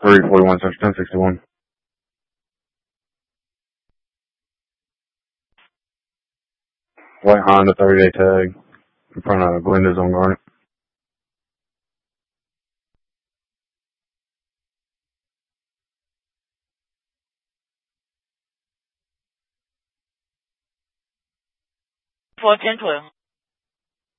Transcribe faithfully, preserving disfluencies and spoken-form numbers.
three forty-one, section ten sixty-one. White Honda, thirty-day tag, in front of Glenda's on Garnet. four ten twelve.